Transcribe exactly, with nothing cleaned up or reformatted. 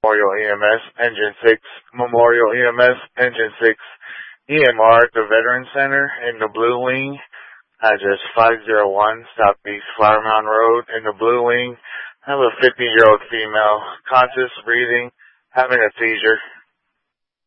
Memorial E M S, Engine six, Memorial E M S, Engine six, E M R at the Veterans Center in the Blue Wing, address five oh one Southeast Flower Mound Road in the Blue Wing. I have a fifteen-year-old female, conscious, breathing, having a seizure.